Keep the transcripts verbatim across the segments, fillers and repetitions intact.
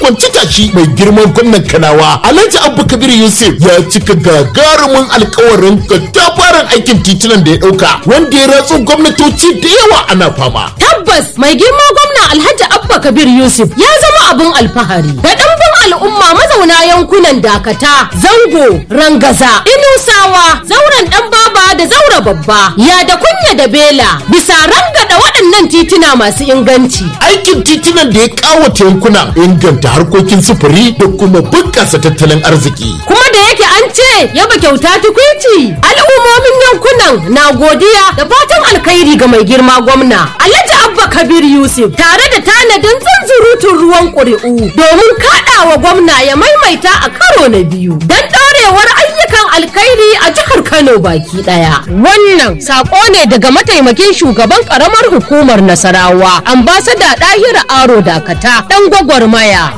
kwanci tashi mai girman gwamnan Kanawa Alhaji Abba Kabir Yusuf ya cika gagarumin alkawarin katafaren aikin titunan da ya dauka wanda ya ratsu gwamnatoci da yawa ana fama. Tabbas mai girma gwamna Alhaji Abba Kabir Yusuf ya zama abin alfahari da ɗanbin al'umma mazauna yankunan Dakata, Zango, Rangaza, Inusawa, Zauren Dan Baba da Zaura Babba, ya da kunya da Bela bisa rangada waɗannan tituna masu inganci. Aikin titunan da ya kawata yankuna inganta harkokin sufuri da kuma bunƙasa tattalin arziki. Kuma da yake an ce yaba kyauta tukwici, al'ummomin yankunan na godiya da fatan alkhairi ga mai girma gwamna Alhaji Abba Kabir Yusuf tare da tanadin zunzurutun ruwan ƙuri'u domin kaɗawa gwamna ya maimaita a karo na biyu don ɗorewar ayyukan alkhairi a jihar Kano baki ɗaya. Wannan sako ne daga mataimakin shugaban ƙaramar hukumar Nasarawa, ambasada Ɗahira Aro Dakata, ɗan gwagwarmaya.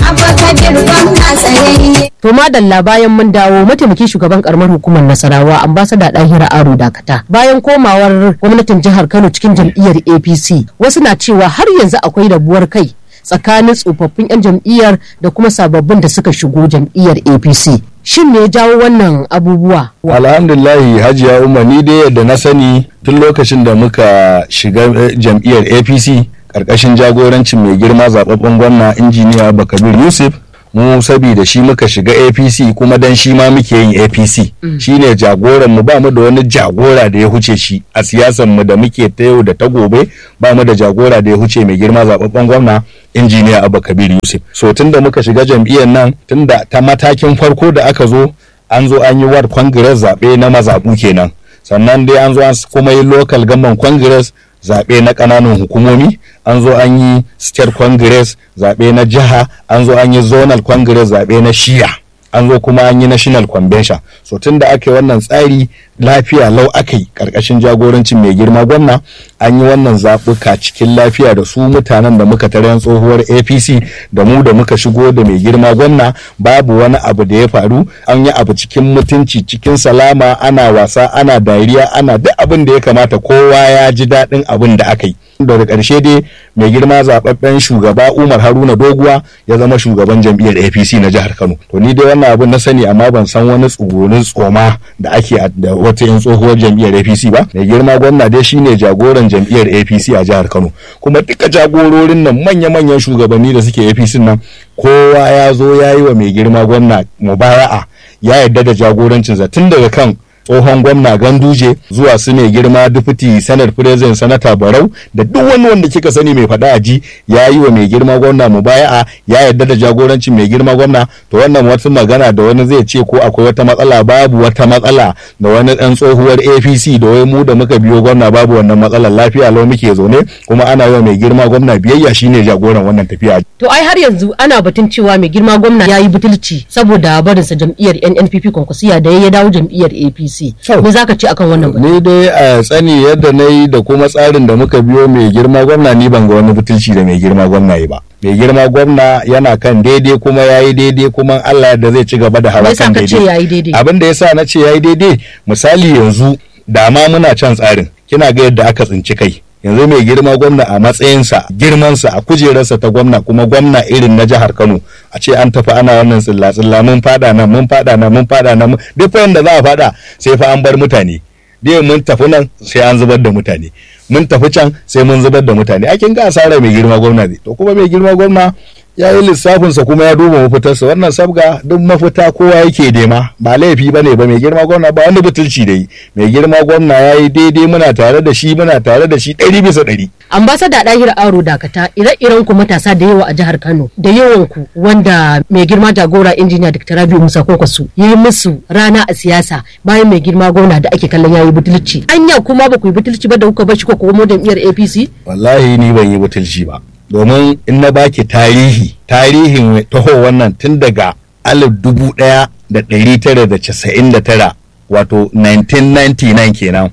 To madalla bayan mun dawo mataimakin shugaban ƙaramar hukumar Nasarawa, ambasada Ɗahira Aro Dakata. Bayan komawar gwamnatin jihar Kano cikin jam'iyyar A P C, wasu na cewa har yanzu akwai rabuwar kai tsakanin tsofaffin 'yan jam'iyyar da kuma sababbin da suka shigo jam'iyyar A P C. Shin me ya jawo wannan abubuwa? Alhamdulillahi Hajiya Umma, ni dai yadda na sani tun lokacin da muka shiga jam'iyyar A P C karkashin jagorancin mai girma zababben gwamna injiniya Abba Kabir Yusuf, mu saboda shi muka shiga A P C kuma dan shi ma muke yin A P C. Mm. Shine jagoran mu, ba mu da wani jagora da ya huce shi a siyasan mu da muke ta yau da ta gobe, ba mu da jagora da ya huce mai girma zababben gwamna injiniya Abba Kabir Yusuf. So tunda muka shiga jam'iyyar nan, tunda ta matakin farko da aka zo an zo an yi ward congress zabe na mazabu kenan, sannan dai an zo an kuma yi local government congress zaɓe na ƙananan hukumomi, an zo an yi state congress zaɓe na jiha, an zo an yi zonal congress zaɓe na shiya, an zo kuma an yi national convention. So tun da aka yi wannan tsari lafiya lau aka yi ƙarƙashin jagorancin mai girma gwamna, an yi wannan zaɓuka cikin lafiya da su mutanen da muka tarayan tsohuwar A P C da mu da muka shigo da mai girma gwamna, babu wani abu da ya faru, an yi abu cikin mutunci cikin salama, ana wasa ana dariya ana duk abin da ya kamata, kowa ya ji daɗin abin da aka yi. Daga ƙarshe dai mai girma zaɓaɓɓen shugaba Umar Haruna Doguwa ya zama shugaban jam'iyyar A P C na jihar Kano. To ni dai wannan abin na sani, amma ban san wani tsugunin tsoma da ake da wata yin tsohuwar jam'iyyar A P C ba. Mai girma gwamna dai shine jagoran jam'iyyar A P C a jihar Kano, kuma duka jagororin nan manya-manyan shugabanni da suke A P C nan kowa ya zo ya yi wa mai girma gwamna mubaya'a, ya yarda da jagorancinsa tun daga kan tsohon gwamna Ganduje zuwa su ne girma deputy senate president sanata Barau da duk wani wanda kika sani mai faɗa a ji ya yi wa mai girma gwamna mubaya'a, ya yarda da jagorancin mai girma gwamna. To wannan wata magana da wani zai ce ko akwai wata matsala, babu wata matsala da wani ɗan tsohuwar A P C da wai mu da muka biyo gwamna, babu wannan matsalar, lafiya lau muke zaune kuma ana yi wa mai girma gwamna biyayya, shine jagoran wannan tafiya. To ai har yanzu ana batun cewa mai girma gwamna ya yi butulci saboda barinsa jam'iyyar N N P P Kwankwasiya da ya dawo jam'iyyar A P C. Me za ka ce akan wannan batu? Ni dai a tsani yadda na yi da kuma tsarin da muka biyo mai girma gwamna, ni ban ga wani butulci da mai girma gwamna yi ba. Mai girma gwamna yana kan daidai kuma ya yi daidai, kuma Allah da zai ci gaba da hawa kan daidai. Abin da ya sa na ce ya yi daidai, misali yanzu da ma muna can tsarin, kina ga yadda aka tsinci kai. Yanzu mai girma gwamna a matsayinsa, girmansa, a kujerarsa ta gwamna, kuma gwamna irin na jihar Kano, a ce an tafi ana wannan tsilla-tsilla, mun fada nan mun fada nan mun fada nan, duk fa yanda za a fada sai fa an bar mutane, dai mun tafi nan sai an zubar da mutane, mun tafi can sai mun zubar da mutane. A kin ga asara mai girma gwamna zai. To kuma mai girma gwamna ya yi lissafinsa kuma ya duba mafitarsa. Wannan sabga duk mafita kowa yake nema, ba laifi ba ne ba. Mai girma gwamna ba wani butulci da yi. Mai girma gwamna ya yi daidai, muna tare da shi, muna tare da shi ɗari bisa ɗari. Ambasada Ɗahira Aro Dakata, ire-iren ku matasa da yawa a jihar Kano, da yawan ku wanda mai girma jagora injiniya Dr. Rabi'u Musa Kwankwaso ya yi musu rana a siyasa bayan mai girma gwamna da ake kallon ya yi butulci. Anya kuma ba ku yi butulci ba da kuka bar shi ko kuma jam'iyyar A P C? Wallahi ni ban yi butulci ba. Domin in na baki tarihi, tarihin taho wannan tun daga alif dubu ɗaya da ɗari tara da casa'in da tara, wato nineteen ninety-nine kenan.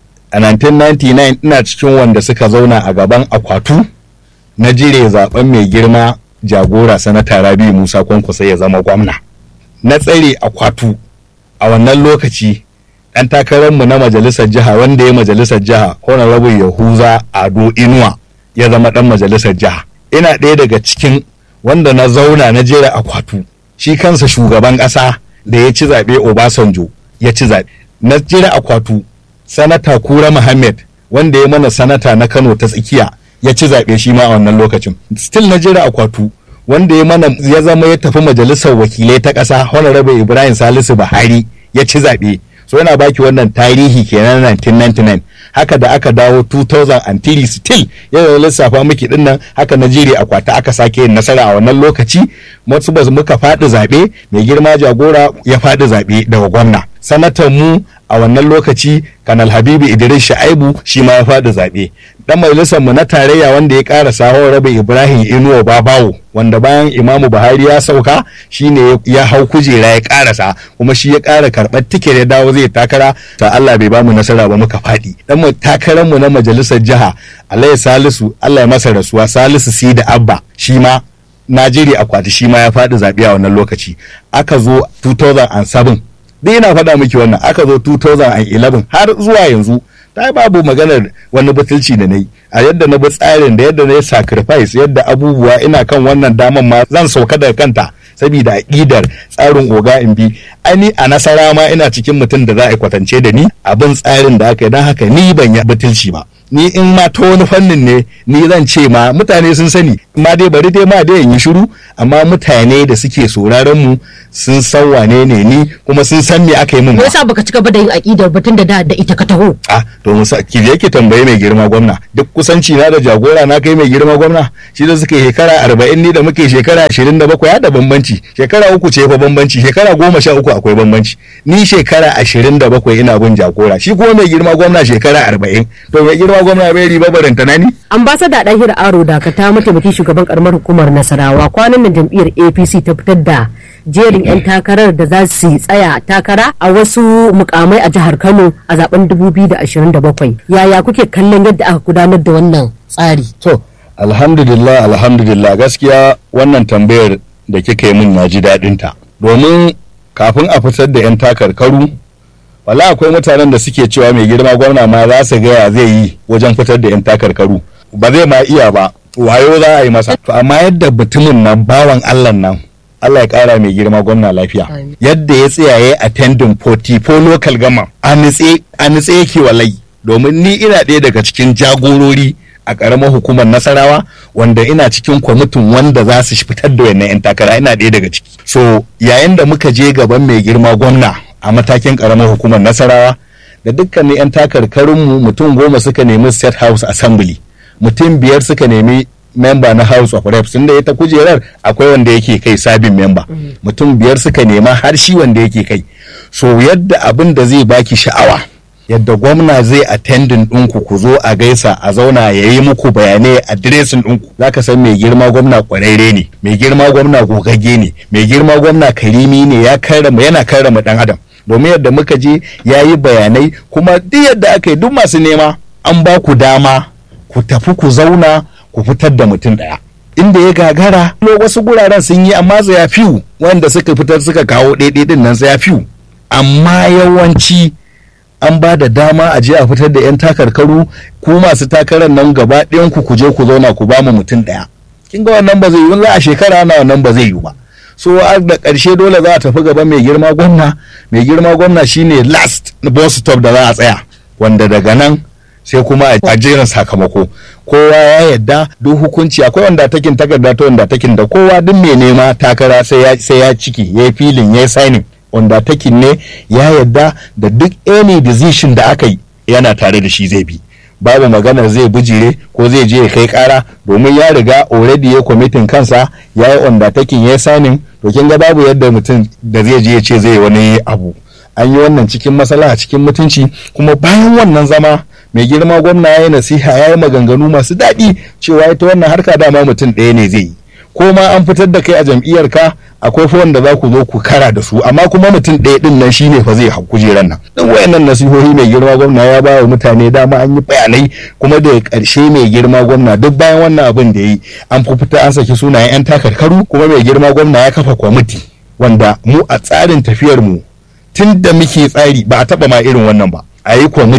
A nineteen ninety-nine ina cikin wanda suka zauna a gaban akwatu na jire zaben mai girma jagora sanata Rabi'u Musa Kwankwaso ya zama gwamna. Na tsare akwatu a wannan lokaci ɗan takararmu na majalisar jiha, wanda ya majalisar jiha Honorable Yahuza Ado Inuwa, ya zama ɗan majalisar jiha. Ina ɗaya daga cikin wanda na zauna na jera akwatu, shi kansa shugaban ƙasa da ya ci zaɓe Obasanjo ya ci zaɓe, na jera akwatu sanata Kura Muhammad wanda ya mana sanata na Kano ta tsakiya ya ci zaɓe shi ma a wannan lokacin, still na jera akwatu wanda ya mana ya zama ya tafi majalisar wakilai ta ƙasa Honorable Ibrahim Salisu Buhari ya ci zaɓe. So yana baki wannan tarihi kenan nineteen ninety-nine. Haka da aka dawo two thousand three still yana lissafa miki dinnan, haka Najeriya akwata aka sake yin nasara a wannan lokaci. Wasu ba muka faɗi zaɓe, mai girma jagora ya faɗi zaɓe daga gwamna. Sanatan mu a wannan lokaci Kanal Habibu Idris Shaibu shi ma ya faɗi zaɓe. Dan majalisar mu na tarayya wanda ya ƙara sahon Rabi Ibrahim Inuwa Babawo, wanda bayan Imamu Buhari ya sauka shine ya hau kujera ya ƙarasa, kuma shi ya ƙara karɓar tiket ya dawo zai takara, ta Allah bai bamu nasara ba muka faɗi. Dan mu takarar mu na majalisar jiha Alayhi Salisu, Allah ya masa rasuwa, Salisu Sida Abba shi ma Najeriya akwati shi ma ya faɗi zaɓe a wannan lokaci. Aka zo two thousand seven, dai ina faɗa miki wannan, aka zo two thousand eleven har zuwa yanzu ta babu maganar wani butulci da na yi a yadda na bi tsarin da yadda na yi sacrifice, yadda abubuwa ina kan wannan daman ma zan sauka daga kanta saboda aƙidar tsarin oga in bi. Ani a nasara ma ina cikin mutum da za a kwatance da ni abin tsarin da aka yi, don haka ni ban yi butulci ba. Ni in ma ta wani fannin ne ni zan ce ma mutane sun sani, ma dai bari dai ma dai in yi shiru, amma mutane da suke sauraron mu sun san wane ne ni, kuma sun san me aka yi min. Me yasa baka cika ba da yin aqidar batun da da ita ka taho? Ah to musa ki je ki tambaye mai girma gwamna, duk kusanci na da jagora na kai mai girma gwamna, shi da suke shekara arba'in ni da muke shekara ashirin da bakwai da bambanci, shekara uku ce fa bambanci, shekara goma sha uku akwai bambanci. Ni shekara ashirin da bakwai ina bin jagora, shi kuma mai girma gwamna shekara arba'in. To mai girma gwamna bai riba baranta nani. Ambassador Dahir Aro Dakata, mataimakin shugaban karamar hukumar Nasarawa, kwanan nan jam'iyyar A P C ta fitar da jerin 'yan takarar da za su tsaya takara a wasu mukamai a jihar Kano a zaben dubu biyu da ashirin da bakwai. Yaya kuke kallon yadda aka gudanar da wannan tsari? To alhamdulillah alhamdulillah gaskiya wannan tambayar da kika yi min na ji daɗin ta, domin kafin a fitar da 'yan takarkaru wala akwai mutanen da suke cewa mai girma gwamna ma za su gaya zai yi wajen fitar da 'yan takarkaru, ba zai ma iya ba, wayo za a yi masa. To amma yadda mutumin nan bawan Allah nan, Allah ya kara mai girma gwamna lafiya, yadda ya tsayaye attending forty-four local gama a nitse a nitse yake walai, domin ni ina ɗaya daga cikin jagorori a ƙaramar hukumar Nasarawa wanda ina cikin kwamitin wanda za su fitar da wannan 'yan takara, ina ɗaya daga ciki. So yayin da muka je gaban mai girma gwamna a matakin ƙaramar hukumar Nasarawa, da dukkanin 'yan takarkarinmu mutum goma suka nemi state house assembly, mutum biyar suka nemi member na house of reps, inda ita kujerar akwai wanda yake kai sabin member, mutum biyar suka nema har shi wanda yake kai. So yadda abin da zai baki sha'awa, yadda gwamna zai attending ɗinku ku zo a gaisa a zauna ya yi muku bayanai adiresin ɗinku, za ka san mai girma gwamna ƙwararre ne, mai girma gwamna gogagge ne, mai girma gwamna karimi ne, ya karrama yana karrama ɗan adam. Domin yadda muka je ya yi bayanai, kuma duk yadda aka yi duk masu nema an ba ku dama ku tafi ku zauna ku fitar da mutum ɗaya. Inda ya gagara wasu guraren sun yi, amma sai ya fiwu wanda suka fitar suka kawo ɗaiɗai ɗin nan sai ya fiwu, amma yawanci an ba da dama a je a fitar da 'yan takarkaru, ku masu takarar nan gaba ɗayan ku je ku zauna ku ba mu mutum ɗaya. Kin ga wannan ba zai yi, za a shekara na wannan ba zai yi ba. So da ƙarshe dole za a tafi gaban mai girma gwamna, mai girma gwamna shine last bus stop da za a tsaya, wanda daga nan sai kuma a jerin sakamako. Kowa ya yadda duk hukunci, akwai wanda takin takarda ta wanda takin da kowa duk mai nema takara sai ya sai ya ciki, ya yi filin, ya yi signing, wanda takin ne ya yadda da duk any decision da aka yi yana tare da shi zai bi. Babu maganar zai bijire ko zai je ya kai kara, domin ya riga already ya kwamitin kansa, ya yi undertaking, ya yi signing. To kin ga babu yadda mutum da zai je ya ce zai wani abu. An yi wannan cikin maslaha, cikin mutunci, kuma bayan wannan zama mai girma gwamna ya yi nasiha, ya yi maganganu masu daɗi cewa ita wannan harka dama mutum ɗaya ne zai yi, ko ma an fitar da kai a jam'iyyar ka akwai fa wanda za ku zo ku kara da su, amma kuma mutum ɗaya ɗin nan shine fa zai hau kujeran nan. Dan wayannan nasihohi mai girma gwamna ya ba wa mutane dama, an yi bayanai, kuma da ƙarshe mai girma gwamna duk bayan wannan abin da yi an fita an saki sunayen 'yan takarkaru, kuma mai girma gwamna ya kafa kwamiti wanda mu a tsarin tafiyar mu tun da muke tsari ba a taba ma irin wannan ba. A yi kwamiti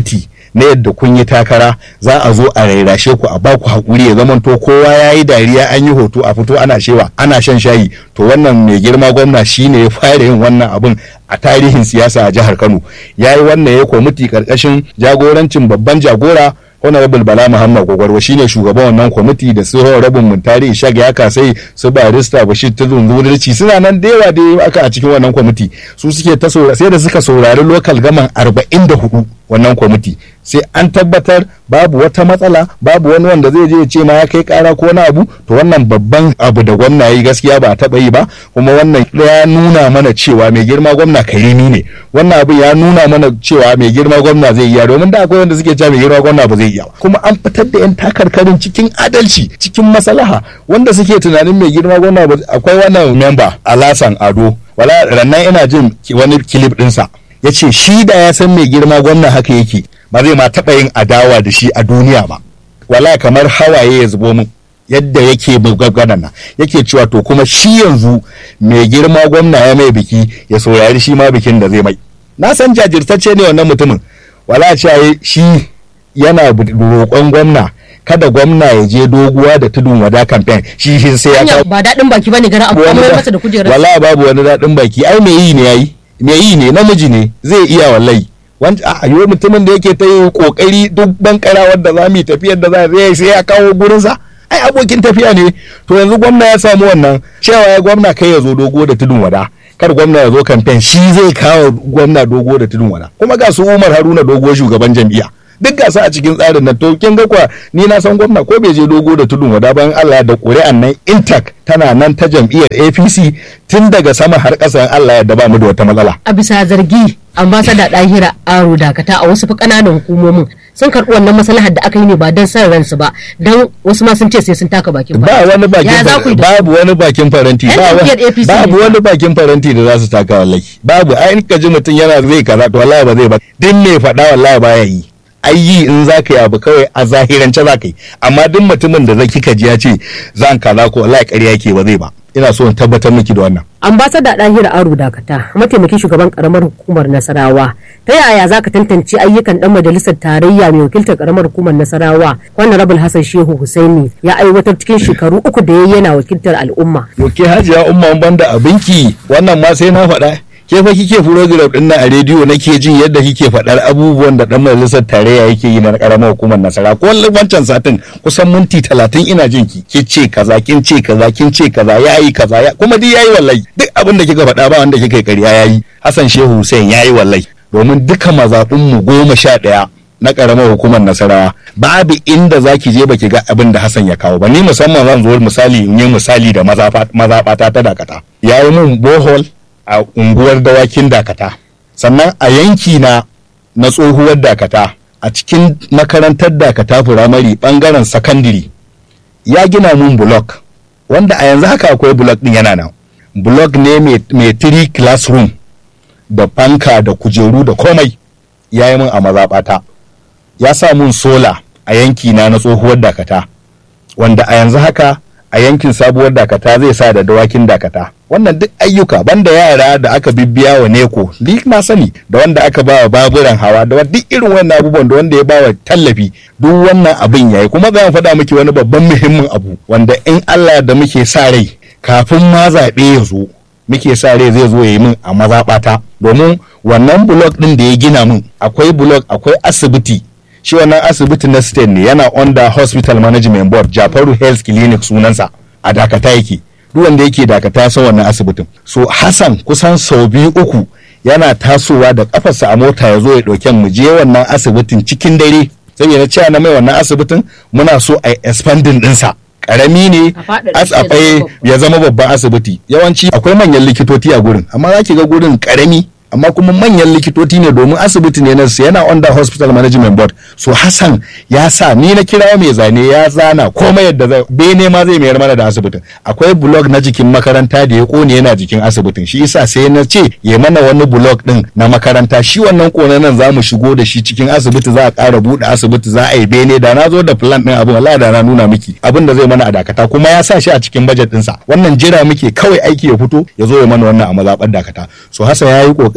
na yadda kun yi takara za a zo a rairashe ku a ba ku haƙuri ya zamanto kowa ya yi dariya an yi hoto a fito ana shewa ana shan shayi. To wannan mai girma gwamna shine ya fara yin wannan abun a tarihin siyasa a jihar Kano. Ya yi wannan ya kwamiti karkashin jagorancin babban jagora Honorable Bala Muhammad Gwagwarwa shine shugaban wannan kwamiti da su Honorable Muntari Ishaq ya kasai su Barista Bashir Tudun Zurci suna nan da yawa da aka a cikin wannan kwamiti. Su suke ta sai da suka saurari local gaman arba'in da hudu wannan kwamiti sai an tabbatar babu wata matsala, babu wani wanda zai je ya ce ma ya kai kara ko wani abu. To wannan babban abu da gwamna yi gaskiya ba a taba yi ba, kuma wannan ya nuna mana cewa mai girma gwamna karimi ne. Wannan abu ya nuna mana cewa mai girma gwamna zai iya, domin da akwai wanda suke cewa mai girma gwamna ba zai iya ba. Kuma an fitar da yan takarkarin cikin adalci, cikin maslaha, wanda suke tunanin mai girma gwamna ba. Akwai wannan member Alasan Ado, wala rannan ina jin wani clip dinsa ya ce shi da ya san mai girma gwamna haka yake ba zai ma taɓa yin adawa da shi a duniya ba. Wala kamar hawaye ya zubo min yadda yake magana nan yake cewa to kuma shi yanzu mai girma gwamna ya mai biki ya saurari shi ma bikin da zai mai. Na san jajirtacce ne wannan mutumin. Wala cewa shi yana roƙon gwamna kada gwamna ya je doguwa da tudun wada campaign shi shi sai ya kawo ba daɗin baki bane gara amma mai masa da kujerar. Wala babu wani daɗin baki, ai me yi ne yayi me yi ne namiji ne zai iya wallahi. Wanda a yi mutumin da yake ta yi kokari duk bankara wanda za mu yi tafiyar da za zai sai ya kawo gurinsa, ai abokin tafiya ne. To yanzu gwamna ya samu wannan cewa ya gwamna kai ya zo dogo da tudun wada, kar gwamna ya zo campaign shi zai kawo gwamna dogo da tudun wada. Kuma ga su Umar Haruna Dogo shugaban jam'iyya duk gasa a cikin tsarin nan. To kin ga kwa ni na san gwamna ko bai je dogo da tudun wada bayan Allah da ƙuri'an nan intact tana nan ta jam'iyyar A P C tun daga sama har ƙasa Allah ya da ba mu da wata matsala. A bisa zargi ambasada Dahira Aro Dakata a wasu ƙananan hukumomin sun karɓi wannan maslahar da aka yi ne ba don san ransu ba, don wasu ma sun ce sai sun taka bakin ba wani bakin babu wani bakin faranti babu wani bakin faranti da za su taka wallahi babu. Ai ka ji mutum yana zai kaza to wallahi ba zai ba, din ne faɗa wallahi baya yi. Ayi in za ka yi abu kawai a zahirance za ka yi, amma duk mutumin da zaki ka ji ya ce zan kaza ko wallahi ƙarya yake ba zai ba. Ina so in tabbatar miki da wannan. Ambassador Dahira Aro Dakata, mataimakin shugaban karamar hukumar Nasarawa, ta yaya za ka tantance ayyukan dan majalisar tarayya mai wakiltar karamar hukumar Nasarawa Honorable Hassan Shehu Husaini ya aiwatar cikin shekaru uku da yayi yana wakiltar al'umma? Yoke Hajiya Umma banda abinki wannan ma sai na faɗa. Ke fa kike program din nan a rediyo nake jin yadda kike faɗar abubuwan da dan majalisar tarayya yake yi na karamar hukumar Nasara. Ko wancan satin kusan minti talatin ina jin ki ke ce kaza kin ce kaza kin ce kaza yayi kaza ya kuma duk yayi wallahi duk abin da kika faɗa ba wanda kika yi ƙarya yayi. Hassan Shehu Hussein yayi wallahi, domin duka mazaɓin mu goma sha ɗaya na karamar hukumar Nasarawa babu inda zaki je baki ga abin da Hassan ya kawo ba. Ni musamman zan zo misali in yi misali da mazaɓata ta Dakata. Yayi mun bohol a unguwar dawakin Dakata, sannan a yanki na na tsohuwar Dakata a cikin makarantar Dakata firamare bangaren sakandiri ya gina mun block wanda a yanzu haka akwai block din yana nan. Block ne mai three classroom da fanka da kujeru da komai ya yi mun a mazaɓata. Ya sa mun sola a yanki na na tsohuwar Dakata wanda a yanzu haka a yankin sabuwar Dakata zai sa da dawakin Dakata. Wannan duk ayyuka banda yara da aka bibbiya wa neko duk na sani, da wanda aka ba wa baburan hawa, da duk irin wannan abubuwan, da wanda ya ba wa tallafi, duk wannan abin yayi. Kuma zan faɗa miki wani babban muhimmin abu wanda in Allah da muke sa rai kafin ma zaɓe ya zo muke sa rai zai zo ya yi min a mazaɓata, domin wannan blok ɗin da ya gina min akwai blok akwai asibiti. Shi wannan asibiti na state ne, yana under hospital management board, Jafaru Health Clinic sunansa, a Dakata yake. Duk wanda yake Dakata san wannan asibitin. So Hassan kusan sau biyu uku yana tasowa da kafarsa a mota ya zo ya ɗauke mu je wannan asibitin cikin dare, saboda cewa na mai wannan asibitin muna so a expanding ɗinsa. Karami ne asafai ya zama babban asibiti. Yawanci akwai manyan likitoci a gurin, amma za ki ga gurin karami amma kuma manyan likitoci ne, domin asibiti ne na yana under hospital management board. So Hassan ya sa ni na kirawo mai zane ya zana komai yadda zai bene ma zai mayar mana da asibitin. Akwai blog na jikin makaranta da ya kone yana jikin asibitin, shi yasa sai na ce ya mana wani blog din na makaranta. Shi wannan konanan za mu shigo da shi cikin asibiti, za a ƙara buɗe asibiti, za a yi bene. Da na zo da plan din abin wallahi da na nuna miki abin da zai mana a Dakata, kuma ya sa shi a cikin budget ɗinsa. Wannan jira muke kawai aiki ya fito ya zo ya mana wannan a mazaɓar Dakata. So Hassan ya yi ƙoƙari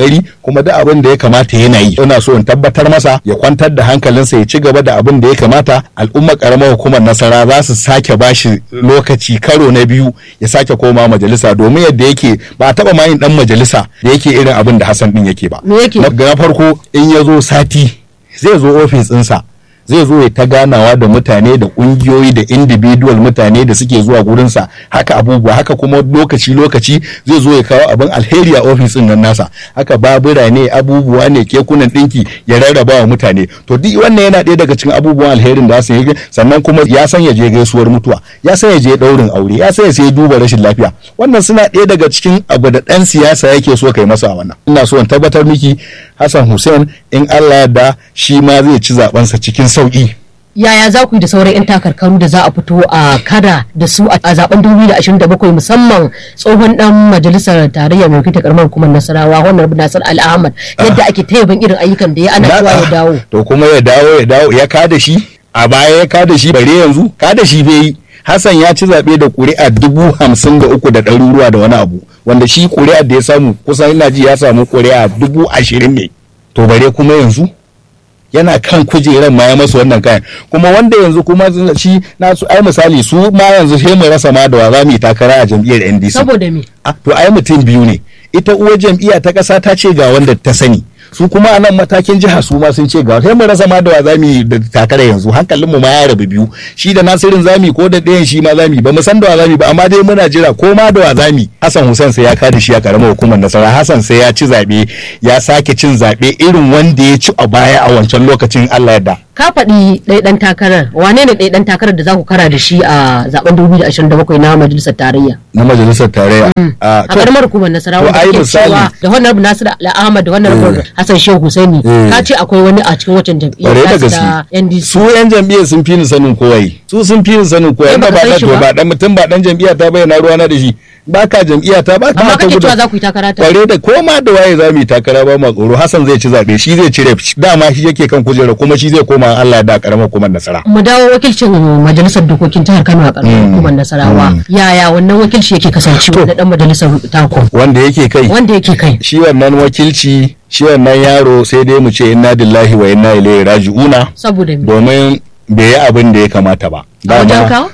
kokari kuma da abin da ya kamata yana yi. Ina so in tabbatar masa ya kwantar da hankalinsa ya ci gaba da abin da ya kamata. Al'ummar karamar hukumar Nasara za su sake bashi lokaci karo na biyu ya sake koma majalisa, domin yadda yake ba a taba mayin dan majalisa da yake irin abin da Hassan din yake ba. Na farko in ya zo sati zai zo ofis ɗinsa zai zo ya ta ganawa da mutane da kungiyoyi da individual mutane da suke zuwa gurinsa, haka abubuwa, haka kuma lokaci lokaci zai zo ya kawo abin alheri a ofisin nan nasa, haka babura ne, abubuwa ne, kekunan dinki ya rarraba wa mutane. To duk wannan yana ɗaya daga cikin abubuwan alherin da su yi. Sannan kuma ya san ya je gaisuwar mutuwa, ya san ya je daurin aure, ya san ya sai duba rashin lafiya. Wannan suna ɗaya daga cikin abu da ɗan siyasa yake so kai masa wannan. Ina so in tabbatar miki Hassan Hussein in Allah ya da shi ma zai ci zabensa cikin sauki. Yaya za ku yi da sauran 'yan takarkaru da za a fito a kara da su a zaben dubu biyu da ashirin da bakwai, musamman tsohon dan majalisar tarayya mai wakiltar karamar hukumar Nasarawa Honorable Nasir Al-Ahmad, yadda ake ta yaban irin ayyukan da ya ana zuwa ya dawo. To kuma ya dawo ya dawo ya kada shi a baya, ya kada shi bare yanzu kada shi bai. Hassan ya ci zaɓe da ƙuri'a dubu hamsin da uku da ɗaruruwa da wani abu, wanda shi ƙuri'a da ya samu kusan ina ji ya samu ƙuri'a dubu ashirin ne. To bare kuma yanzu yana kan kujeran ma ya masa wannan kayan, kuma wanda yanzu kuma shi na su ai misali su ma yanzu sai mu rasa ma da wa za mu yi takara a jam'iyyar N D C. Saboda me? Ah, to ai mutum biyu ne. Ita uwar jam'iyya ta ƙasa ta ce ga wanda ta sani, su kuma a nan matakin jiha su ma sun ce ga sai mu rasa ma da wa zami da takara yanzu, hankalin mu ma ya rabu biyu, shi da Nasirin zami ko da ɗayan shi ma zami ba mu san da wa zami ba, amma dai muna jira ko ma da wa zami. Hassan Hussein sai ya kada shi a karamar hukumar Nasara, Hassan sai ya ci zabe, ya sake cin zabe irin wanda ya ci a baya a wancan lokacin Allah yadda. Ka faɗi ɗaya ɗan takarar, wane ne ɗaya ɗan takarar da za ku kara da shi a zaben dubu biyu da ashirin da bakwai na majalisar tarayya? Na majalisar tarayya. A karamar hukumar Nasarawa da ke cewa da Honorable Nasir Al-Ahmad da Honorable Hassan Shehu Husaini, ka ce akwai wani a cikin waccan jam'iyyar ta N D C. Su yan jam'iyyar sun fi ni sanin kowai. Su sun fi ni sanin kowai. Ba ba ba dan mutum ba dan jam'iyya ta bayyana ruwana da shi. Ba ka jam'iyya ta ba ka amma kake cewa za ku yi takara ta. Kware da koma da waye za mu yi takara ba ma tsoro. Hassan zai ci zabe, shi zai cire, dama shi yake kan kujera kuma shi zai koma Allah ya da karamar hukumar Nasara. Mu dawo wakilcin majalisar dokokin jihar Kano a karamar hukumar Nasarawa. Yaya wannan wakilci yake kasancewa da dan majalisar tako? Wanda yake kai. Wanda yake kai. Shi wannan wakilci, shi wannan yaro sai dai mu ce inna lillahi wa inna ilaihi raji'una. Saboda me? Domin bai yi abin da ya kamata ba. A wajen ka?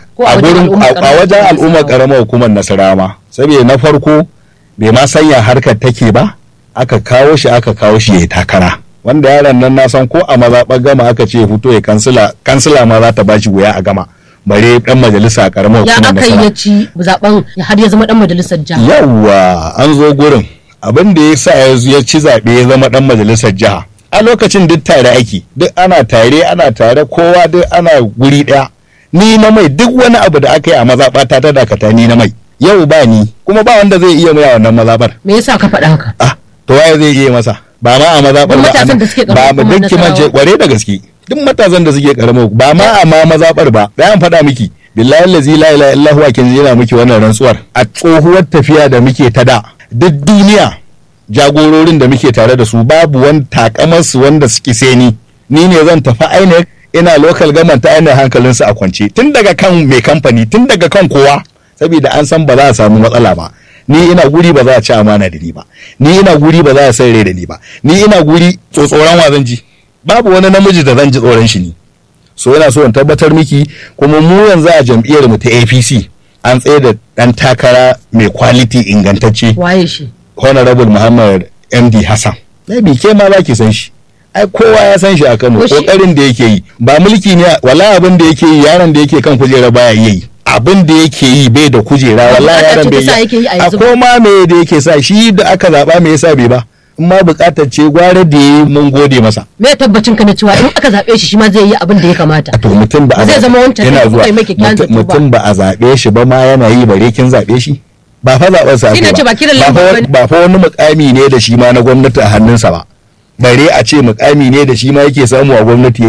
A wajen al'ummar karamar hukumar Nasarawa. Saboda na farko bai ma sanya harkar take ba, aka kawo shi aka kawo shi ya takara, wanda yaron nan na san ko a mazaɓar gama aka ce fito ya kansila, kansila ma za ta ba shi wuya a gama, bare dan majalisa a karamar hukumar Nasarawa. Ya aka yi ya ci zaben har ya zama dan majalisar jiha. Yawwa an zo gurin abin da ya sa ya ci zaɓe ya zama dan majalisar jiha. A lokacin duk tare aiki, duk ana tare ana tare kowa duk ana guri ɗaya. Ni na mai duk wani abu da aka yi a mazaɓata ta dakata ni na mai. Yau ba ni kuma ba wanda zai iya mai wannan mazabar. Me yasa ka faɗa haka? Ah, to waye zai iya masa? Ba ma a mazabar ba. Matasan da suke ba mu dinki mance kware da gaske. Duk matasan da suke karamo ba ma a ma mazabar ba. Da an faɗa miki. Billahi allazi la ilaha illa huwa kin jira miki wannan rantsuwar. A tsohuwar tafiya da muke ta da duk duniya jagororin da muke tare da su babu wani takamar su wanda suke sai ni. Ni ne zan tafi I N E C ina local government ta ainihin hankalinsu a kwance tun daga kan mai kamfani tun daga kan kowa. Saboda an san ba za a samu matsala ba, ni ina guri ba za a ci amana da ni ba, ni ina guri ba za a sai rai da ni ba, ni ina guri tsotsoron wa zan ji, babu wani namiji da zan ji tsoron shi ni. So yana so in tabbatar miki kuma mu yanzu a jam'iyyar mu ta A P C an tsaye da dan takara mai quality ingantacce. Waye shi? Honorable Muhammad M D Hassan. Maybe ke ma za ki san shi. Ai kowa ya san shi a Kano, kokarin da yake yi ba mulki ne, wala abin da yake yi yaron da yake kan kujera baya yi. Abin da yake yi bai da kujera wallahi yaron bai yi a koma me da yake sa shi da aka zaba me yasa bai ba, in ma bukatar ce gware da yi mun gode masa. Me tabbacin ka na cewa in aka zabe shi shi ma zai yi abin da ya kamata? To mutum ba zai zama wancan da kai mai kyakkyawan zato ba. Mutum ba a zabe shi ba ma yana yi bare kin zabe shi. Ba fa zaben sa ba. Ba fa wani mukami ne da shi ma na gwamnati a hannunsa ba. Bare a ce mukami ne da shi ma yake samu a gwamnati yake.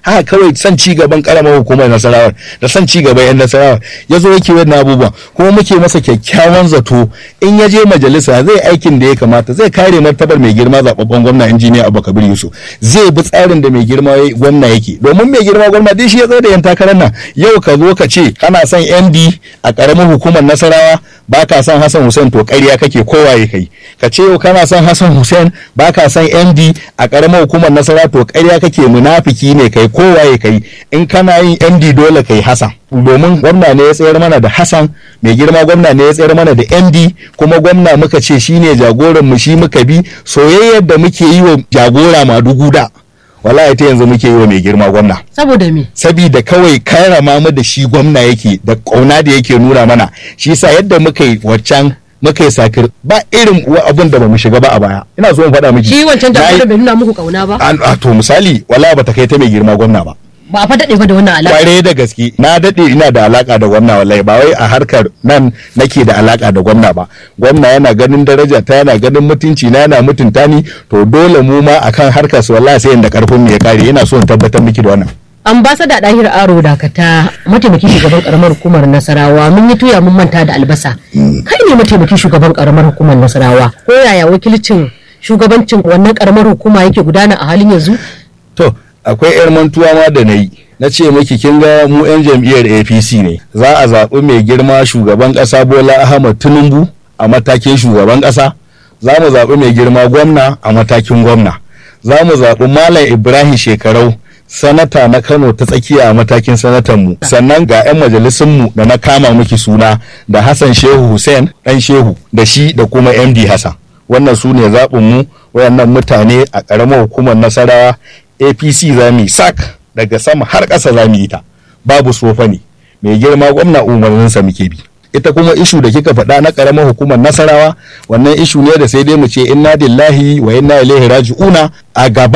haka kawai san ci gaban karamar hukumar Nasarawa da san ci gaban yan Nasarawa ya zo yake wannan abubuwan, kuma muke masa kyakkyawan zato in ya je majalisa zai aikin da ya kamata, zai kare martabar mai girma zababben gwamna injiniya Abba Kabir Yusuf, zai bi tsarin da mai girma gwamna yake, domin mai girma gwamna dai shi ya tsaye da yan takarar nan. Yau ka zo ka ce kana son M D a karamar hukumar Nasarawa ba ka son Hassan Hussein, to ƙarya kake, kowa ya kai. Ka ce yau kana son Hassan Hussein ba ka son M D a karamar hukumar Nasarawa, to ƙarya kake, munafiki ne kai, kowa ya kai. In kana yin M D dole kai Hassan, domin gwamna ne ya tsayar mana da Hassan, mai girma gwamna ne ya tsayar mana da M D, kuma gwamna muka ce shine jagoran mu, shi muka bi. Soyayyar da muke yi wa jagora Madugu da wallahi ta yanzu muke yi wa mai girma gwamna. Saboda me? Sabida kawai karama mu da shi gwamna yake da kauna da yake nuna mana, shi yasa yadda muka yi waccan muka yi sakir ba irin abin da bamu shiga ba a baya. Ina so in faɗa miki shi wancan jagora bai nuna muku kauna ba. A to misali wallahi bata kai ta mai girma gwamna ba. Ba a fa daɗe ba da wannan alaƙa. Kware da gaske na daɗe ina da alaƙa da gwamna wallahi, ba wai a harkar nan nake da alaƙa da gwamna ba. Gwamna yana ganin daraja ta, yana ganin mutunci na, yana mutunta ni, to dole mu ma akan harkar su wallahi sai inda karfin mu ya kare. Ina so in tabbatar miki da wannan. Ambassador Dahir Aro Dakata, mataimakin shugaban karamar hukumar Nasarawa, mun yi tuya mun manta da albasa. Kai ne mataimakin shugaban karamar hukumar Nasarawa. Ko yaya wakilcin shugabancin wannan karamar hukuma yake gudana a halin yanzu? To akwai yar mantuwa ma da na yi, na ce miki kin ga mu yan jam'iyyar A P C ne, za a zaɓi mai girma shugaban ƙasa Bola Ahmad Tinubu a matakin shugaban ƙasa, za mu zaɓi mai girma gwamna a matakin gwamna, za mu zaɓi Malam Ibrahim Shekarau sanata na Kano ta tsakiya a matakin sanatan mu, sannan ga 'yan majalisun mu da na kama miki suna da Hassan Shehu Hussein ɗan Shehu da shi da kuma M D Hassan. Wannan su ne zaɓin mu, wayannan mutane a ƙaramar hukumar Nasarawa. A P C za mu yi sak daga sama har ƙasa, za mu yi ta babu sofa ne, mai girma gwamna umarninsa muke bi. Ita kuma ishu da kika faɗa na ƙaramar hukumar Nasarawa, wannan ishu ne da sai dai mu ce inna lillahi wa inna ilaihi raji'una a gaba.